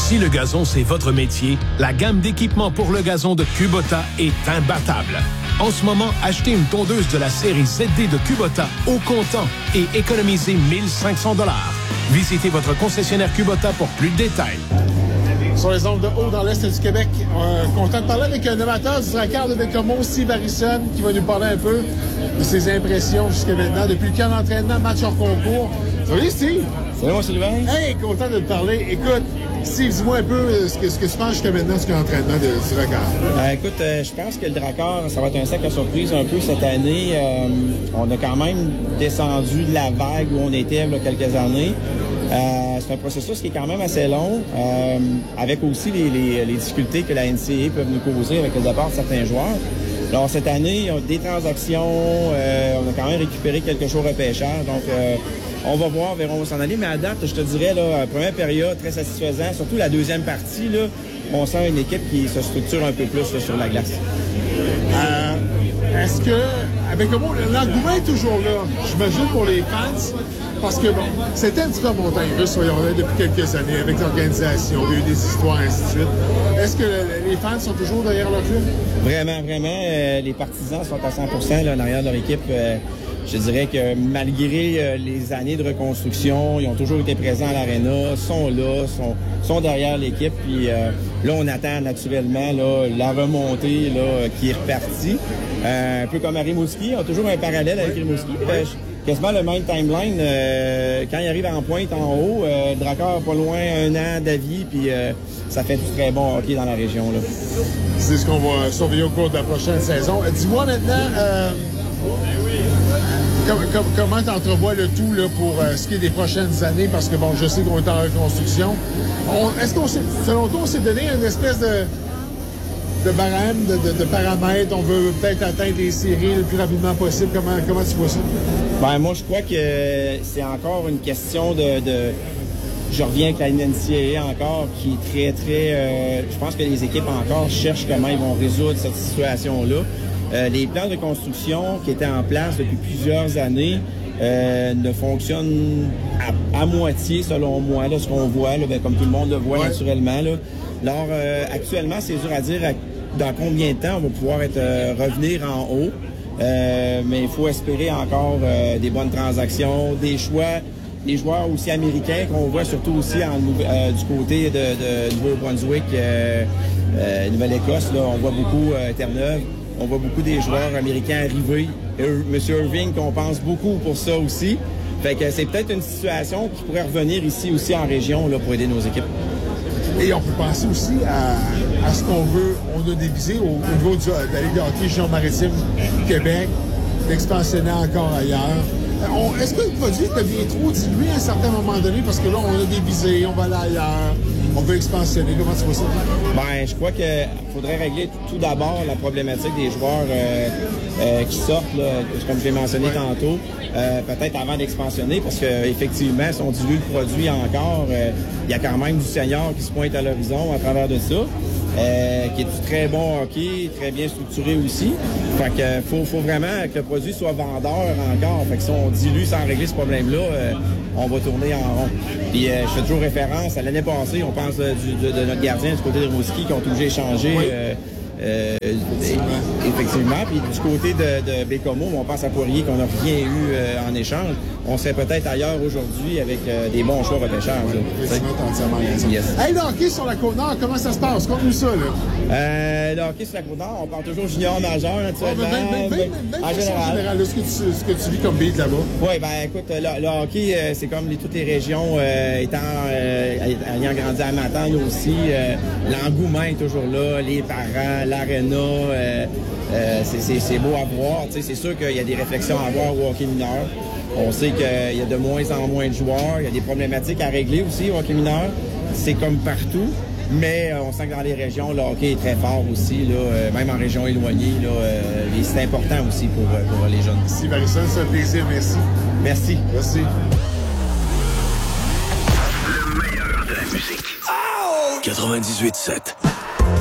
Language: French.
Si le gazon, c'est votre métier, la gamme d'équipements pour le gazon de Kubota est imbattable. En ce moment, achetez une tondeuse de la série ZD de Kubota au comptant et économisez 1 500 $. Visitez votre concessionnaire Kubota pour plus de détails. Sur les ondes de haut dans l'Est du Québec, content de parler avec un amateur du dracard de Bécomo, Steve Harrison, qui va nous parler un peu de ses impressions jusqu'à maintenant, depuis le camp d'entraînement, match hors concours. Salut Steve! Salut mon Sylvain! Hey, content de te parler. Écoute, Steve, dis-moi un peu ce que tu penses jusqu'à maintenant du l'entraînement du dracard. Écoute, je pense que le dracard, ça va être un sac à surprise un peu cette année. On a quand même descendu de la vague où on était il y a quelques années. C'est un processus qui est quand même assez long, avec aussi les difficultés que la NCAA peut nous causer avec le départ de certains joueurs. Alors cette année, on a des transactions, on a quand même récupéré quelques jours repêchage, donc on va voir vers où on va s'en aller. Mais à date, je te dirais, là, première période très satisfaisant, surtout la deuxième partie, là, on sent une équipe qui se structure un peu plus là, sur la glace. Est-ce que, avec l'engouement est toujours là, j'imagine pour les fans, parce que bon, c'était un petit peu montagne russe, soyons là, depuis quelques années, avec l'organisation, il y a eu des histoires, ainsi de suite. Est-ce que les fans sont toujours derrière leur club? Vraiment, vraiment. Les partisans sont à 100% là, en arrière de leur équipe. Je dirais que malgré les années de reconstruction, ils ont toujours été présents à l'aréna, sont là, sont derrière l'équipe. Puis là, on attend naturellement là, la remontée là, qui est repartie. Un peu comme à Rimouski, on a toujours un parallèle avec Rimouski. Quasiment le même timeline. Quand il arrive en pointe en haut, Drakkar pas loin, 1 an d'avis, puis ça fait du très bon hockey dans la région. Là. C'est ce qu'on va surveiller au cours de la prochaine saison. Dis-moi maintenant, comment tu entrevois le tout là, pour ce qui est des prochaines années? Parce que, bon, je sais qu'on est en reconstruction. Est-ce qu'on selon toi, on s'est donné une espèce de barème, de paramètres? On veut peut-être atteindre les séries le plus rapidement possible. Comment tu vois ça? Ben, moi, je crois que c'est encore une question de je reviens avec la NCAA encore, qui est très... je pense que les équipes encore cherchent comment ils vont résoudre cette situation-là. Les plans de construction qui étaient en place depuis plusieurs années ne fonctionnent à moitié, selon moi, là, ce qu'on voit, là, comme tout le monde le voit naturellement. Là. Alors, actuellement, c'est dur à dire dans combien de temps on va pouvoir revenir en haut. Mais il faut espérer encore des bonnes transactions, des choix, des joueurs aussi américains qu'on voit surtout aussi du côté de Nouveau-Brunswick, Nouvelle-Écosse. Là, on voit beaucoup Terre-Neuve, on voit beaucoup des joueurs américains arriver. Monsieur Irving, qu'on pense beaucoup pour ça aussi. Fait que c'est peut-être une situation qui pourrait revenir ici aussi en région là, pour aider nos équipes. Et on peut penser aussi à ce qu'on veut. On a des visées au niveau de la Ligue de hockey Junior Maritime Québec, d'expansionner encore ailleurs. Est-ce que le produit devient trop dilué à un certain moment donné? Parce que là, on a des visées, on va aller ailleurs, on veut expansionner. Comment tu vois ça? Ben, je crois qu'il faudrait régler tout d'abord la problématique des joueurs qui sortent, là, comme je l'ai mentionné tantôt, peut-être avant d'expansionner, parce qu'effectivement, si on dilue le produit encore, il y a quand même du senior qui se pointe à l'horizon à travers de ça. Qui est du très bon hockey, très bien structuré aussi. Fait que faut vraiment que le produit soit vendeur encore. Fait que si on dilue sans régler ce problème-là, on va tourner en rond. Puis je fais toujours référence à l'année passée, on pense de notre gardien du côté de Rimouski qui ont obligé d'échanger. Effectivement. Puis du côté de Bécomo, on pense à Poirier qu'on n'a rien eu en échange. On serait peut-être ailleurs aujourd'hui avec des bons choix repêchage. Yes. Hey, le hockey sur la Côte-Nord, comment ça se passe? Conte-nous ça, là. Le hockey sur la Côte-Nord, on parle toujours junior majeur, naturellement. Même en général, ce que tu vis comme beat là-bas. Oui, ben écoute, le hockey, c'est comme toutes les régions ayant grandi à Matane aussi. L'engouement est toujours là, les parents, l'aréna, c'est beau à voir. C'est sûr qu'il y a des réflexions à avoir au hockey mineur. On sait qu'il y a de moins en moins de joueurs. Il y a des problématiques à régler aussi au hockey mineur. C'est comme partout. Mais on sent que dans les régions, le hockey est très fort aussi, là, même en région éloignée. Et c'est important aussi pour les jeunes. Merci, Harrison. C'est un plaisir. Merci. Merci. Merci. Le meilleur de la musique. 98.7.